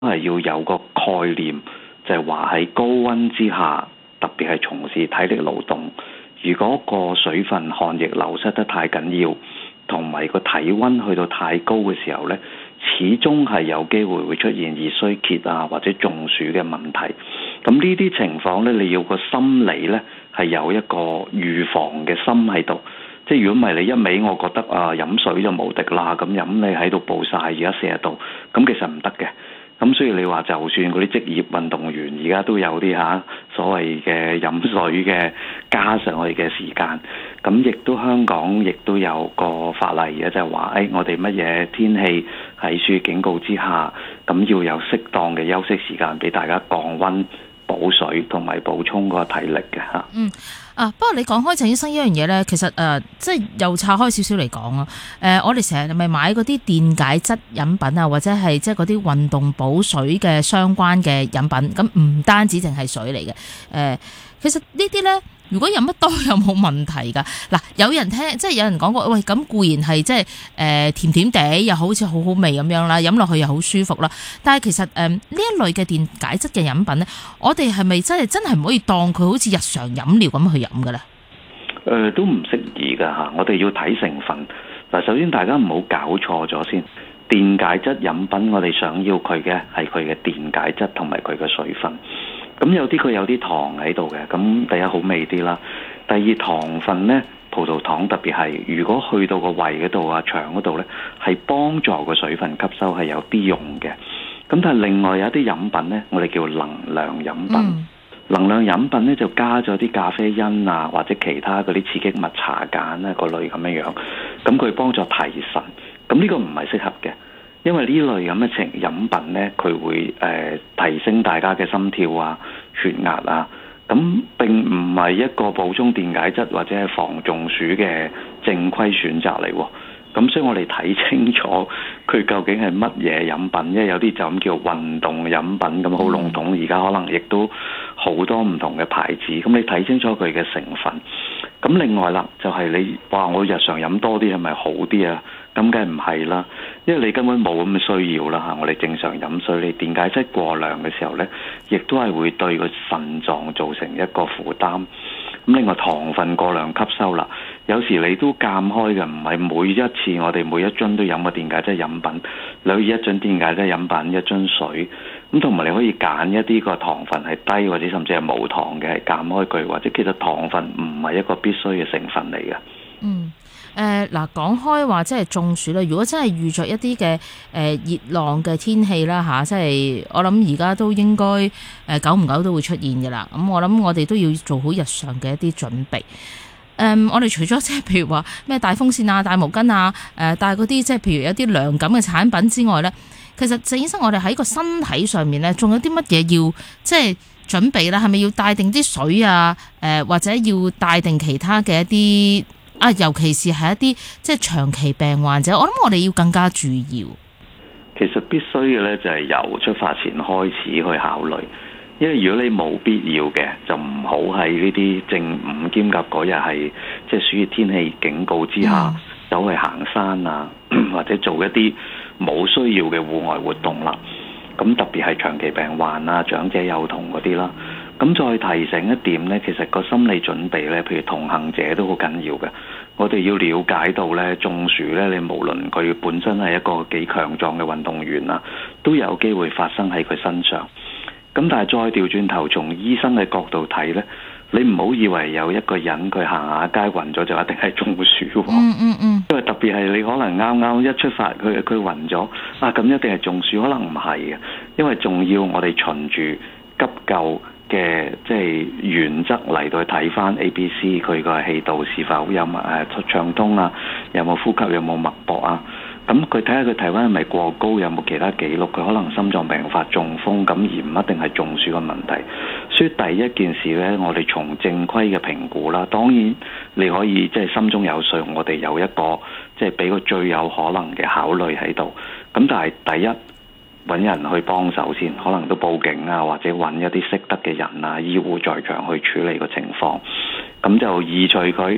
係要有個概念，就係話喺高溫之下，特別係從事體力勞動，如果個水分汗液流失得太緊要，同埋個體溫去到太高嘅時候呢，始終係有機會會出現熱衰竭啊，或者中暑嘅問題。咁呢啲情況呢，你要個心理呢係有一個預防嘅心喺度。即係如果唔係你一味，我覺得飲水就無敵啦，咁飲你喺度暴曬而家40度，咁其實唔得嘅。咁所以你話就算嗰啲職業運動員而家都有啲所謂嘅飲水嘅加上去嘅時間，咁亦都香港亦都有個法例嘅，就係話我哋乜嘢天氣喺暑熱警告之下，咁要有適當嘅休息時間俾大家降溫、補水同埋補充嗰個體力嘅嚇。 不過你講開鄭醫生呢樣嘢咧，其實即係又拆開少少嚟講啊。我哋成日咪買嗰啲電解質飲品啊，或者係即係嗰啲運動補水嘅相關嘅飲品，咁唔單止淨係水嚟嘅。其實呢啲咧，如果飲得多有冇問題㗎？嗱，有人即係有人講過，喂，咁固然係即係甜甜地，又好似好好味咁樣啦，飲落去又好舒服啦。但係其實呢一類嘅電解質嘅飲品咧，我哋係咪真係唔可以當佢好似日常飲料咁去飲㗎咧？ 都唔適宜㗎嚇，我哋要睇成分。嗱，首先大家唔好搞錯咗先。電解質飲品我哋想要佢嘅係佢嘅電解質同埋佢嘅水分。咁有啲佢有啲糖喺度嘅，咁第一好味啲啦。第二糖分呢，葡萄糖特別係如果去到個胃嗰度啊、腸嗰度呢，係幫助個水分吸收係有啲用嘅。咁但係另外有一啲飲品呢，我哋叫能量飲品。能量飲品呢，就加咗啲咖啡因啊，或者其他嗰啲刺激物、茶鹼啊嗰類咁樣樣，咁佢幫助提神。咁呢個唔係適合嘅。因為呢類咁嘅飲品呢，佢會提升大家嘅心跳啊、血壓啊，咁並唔係一個補充電解質或者係防中暑嘅正規選擇嚟喎。咁所以我哋睇清楚佢究竟係乜嘢飲品，因為有啲就咁叫運動飲品，咁好籠統。而家可能亦都好多唔同嘅牌子，咁你睇清楚佢嘅成分。咁另外啦，就係你話我日常飲多啲係咪好啲啊？咁梗係唔係啦，因為你根本冇咁嘅需要啦嚇。我哋正常飲水，你電解質過量嘅時候呢，亦都係會對個腎臟造成一個負擔。咁另外糖分過量吸收啦，有時你都鑑開嘅，唔係每一次我哋每一樽都飲個電解質飲品，你可以一樽電解質飲品一樽水，咁同埋你可以揀一啲個糖分係低或者甚至係冇糖嘅，係鑑開佢，或者其實糖分唔係一個必須嘅成分嚟嘅。 嗱，講開話即係中暑啦，如果真係遇着一啲嘅熱浪嘅天氣啦嚇，即係我諗而家都應該久唔久都會出現嘅啦。咁我諗我哋都要做好日常嘅一啲準備。我哋除咗即係譬如話咩帶風扇啊、帶毛巾啊、帶嗰啲即係譬如有啲涼感嘅產品之外咧，其實鄭醫生，我哋喺個身體上面咧，仲有啲乜嘢要即係準備啦？係咪要帶定啲水啊？或者要帶定其他嘅一啲？尤其是係一啲即係長期病患者，我諗我哋要更加注意。 其實必須嘅咧就係由出發前開始去考慮，因為如果你冇必要嘅，就唔好喺呢啲正午兼夾嗰日係即係暑熱天氣警告之下走去行山啊，或者做一啲冇需要嘅戶外活動啦。咁特別係長期病患啊、長者幼童嗰啲啦。咁再提醒一點呢，其實個心理準備呢，譬如同行者都好緊要嘅。我哋要了解到呢，中暑呢，你無論佢本身係一個幾強壯嘅運動員啊，都有機會發生喺佢身上。咁但係再調轉頭，從醫生嘅角度睇呢，你唔好以為有一個人佢行下街暈咗就一定係中暑喎。因為特別係你可能啱啱一出發佢暈咗咁一定係中暑，可能唔係嘅，因為仲要我哋循住急救嘅即係原則嚟到去睇翻 A、B、C 佢個氣道是否有暢通啊，有冇呼吸，有冇脈搏啊，咁佢睇下佢體溫係咪過高，有冇其他記錄，佢可能心臟病發、中風咁，而唔一定係中暑嘅問題。所以第一件事呢，我哋從正規嘅評估啦，當然你可以即係心中有數，我哋有一個即係俾個最有可能嘅考慮喺度。咁但係第一，揾人去幫手先，可能都報警啊，或者揾一啲識得嘅人啊，醫護在場去處理個情況。咁就移除佢，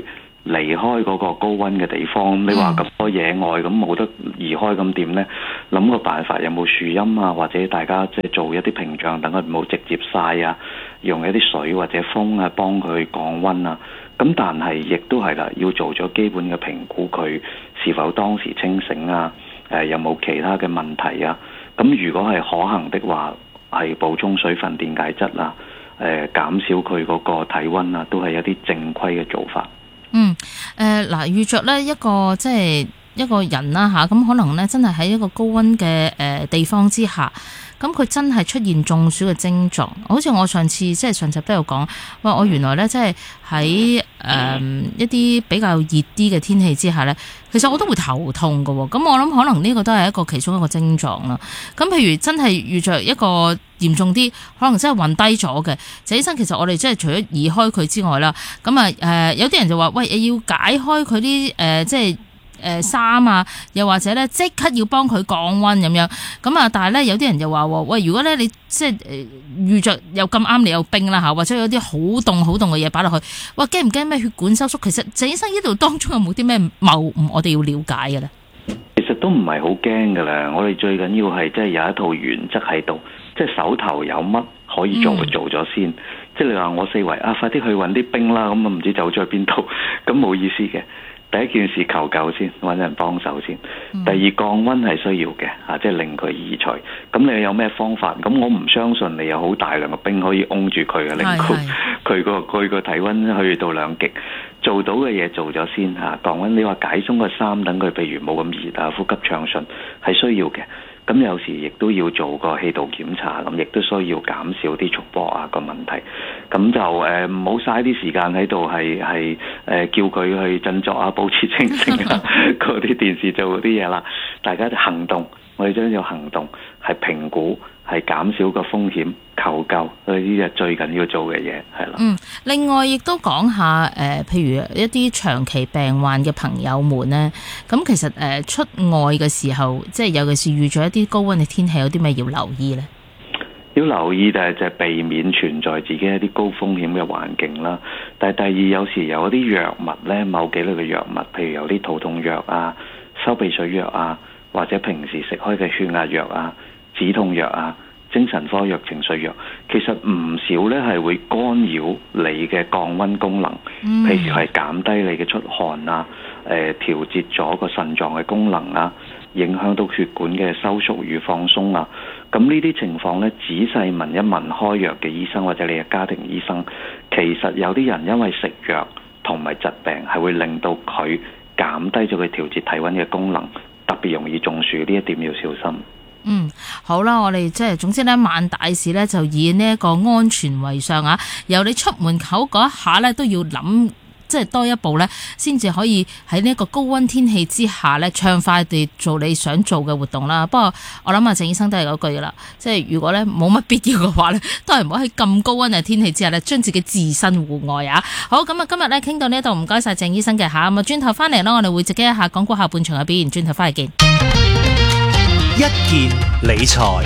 離開嗰個高溫嘅地方。你話咁多野外咁冇得移開咁點呢？諗個辦法，有冇樹蔭啊，或者大家即係做一啲屏障，等佢唔好直接曬啊，用一啲水或者風啊幫佢降溫啊。咁但係亦都係啦，要做咗基本嘅評估，佢是否當時清醒啊？有冇其他嘅問題啊？咁如果係可行的話，係補充水分、電解質啊，減少佢嗰個體溫啊，都係一啲正規嘅做法。 嗱，遇着呢一個即係一個人啦嚇，咁可能呢真係喺一個高溫嘅地方之下，咁佢真係出現中暑嘅症狀。好似我上次即係上集都有講，我原來呢即係喺一啲比較熱啲嘅天氣之下呢，其實我都會頭痛㗎喎。咁我諗可能呢個都係一個其中一個症狀啦。咁譬如真係遇着一個嚴重啲，可能真係暈低咗嘅，陳醫生，其實我哋即係除咗移開佢之外啦，咁有啲人就話喂，要解開佢啲即係衫啊，又或者咧即刻要幫佢降溫咁樣，咁啊，但係咧有啲人就話喂，如果咧你即係遇着又咁啱你有冰啦嚇，或者有啲好凍嘅嘢擺落去，哇，驚唔驚咩血管收縮？其實陳醫生呢度當中有冇啲咩謬誤我哋要了解嘅咧？ 其實都唔係好驚噶啦，我哋最緊要係即係有一套原則喺度，即係手頭有乜可以做就做咗先。即係你話我四圍快啲去揾啲冰啦，咁啊唔知走咗去邊度，咁冇意思嘅。第一件事求救先，揾人幫手先。第二，降溫係需要嘅，即係令佢移除。咁你有咩方法？咁我唔相信你有好大量嘅冰可以擁住佢嘅，令佢個體溫去到兩極。做到嘅嘢做咗先嚇，降溫。你話解鬆個衫，等佢譬如冇咁熱啊，呼吸暢順係需要嘅。咁有時亦都要做個氣道檢查，咁亦都需要減少啲束縛啊個問題。咁就唔好嘥啲時間喺度係叫佢去振作啊，保持清醒啊嗰啲電視做嗰啲嘢啦。大家行動，我哋將要行動，係評估，係減少個風險，求救，呢啲係最緊要做嘅嘢，係啦。 另外亦都講下譬如一啲長期病患嘅朋友們呢，咁其實出外嘅時候，即係尤其是遇咗一啲高溫嘅天氣，有啲咩要留意呢？ 要留意就係避免存在自己一啲高風險嘅環境啦。但係第二，有時有一啲藥物呢，某幾類嘅藥物，譬如有啲肚痛藥啊、收鼻水藥啊，或者平時食開嘅血壓藥啊、止痛藥啊、精神科藥、情緒藥，其實唔少呢係會干擾你嘅降溫功能，譬如係減低你嘅出汗啊，調節咗個腎臟嘅功能啊，影響到血管嘅收縮與放鬆啊。咁呢啲情況呢，仔細問一問開藥嘅醫生或者你嘅家庭醫生，其實有啲人因為食藥同埋疾病係會令到佢減低咗佢調節體溫嘅功能，特別容易中暑，呢一點要小心。 好啦，我哋即係總之咧，萬大事咧就以呢一個安全為上啊！由你出門口嗰一下咧，都要諗即係多一步咧，先至可以喺呢一個高溫天氣之下咧，暢快地做你想做嘅活動啦。不過我諗鄭醫生都係嗰句啦，即係如果咧冇乜必要嘅話咧，都係唔好喺咁高溫嘅天氣之下咧，將自己置身戶外啊！好，咁啊，今日咧傾到呢一度，唔該晒鄭醫生嘅吓，咁啊，轉頭翻嚟啦，我哋會直擊一下港股下半場嘅表現，轉頭翻嚟見。 一件理財，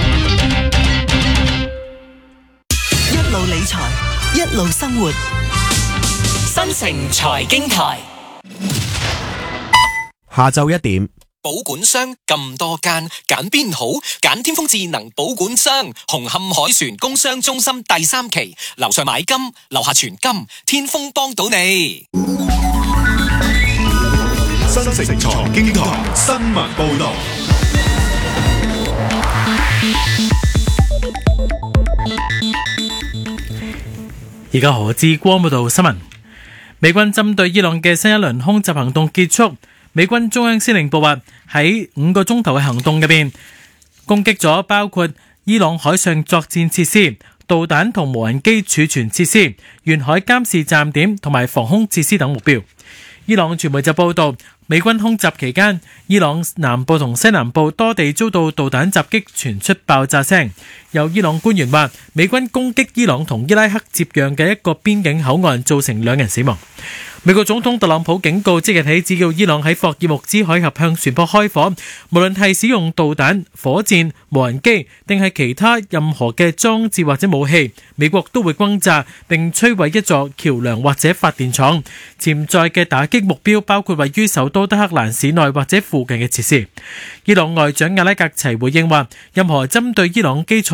一路理財，一路生活。 新城財經台，下晝1點。 保管商咁多間，揀邊好？揀天風智能保管商，紅磡海船工商中心第3期，樓上買金，樓下存金，天風幫到你。 新城財經台新聞報道。 而家何志光報道新聞。美軍針對伊朗嘅新一輪空襲行動結束，美軍中央司令部話喺5個鐘頭嘅行動入邊，攻擊咗包括伊朗海上作戰設施、導彈同無人機儲存設施、沿海監視站點同埋防空設施等目標。伊朗傳媒就報道，美軍空襲期間，伊朗南部同西南部多地遭到導彈襲擊，傳出爆炸聲。有伊朗官員話，美軍攻擊伊朗同伊拉克接壤嘅一個邊境口岸，造成2人死亡。 美國總統特朗普警告，即日起只要伊朗喺霍爾木茲海峽向船舶開火，無論係使用導彈、火箭、無人機定係其他任何嘅裝置或者武器，美國都會轟炸並摧毀一座橋樑或者發電廠。潛在嘅打擊目標包括位於首都德黑蘭市內或者附近嘅設施。伊朗外長阿拉格齊回應話，任何針對伊朗基礎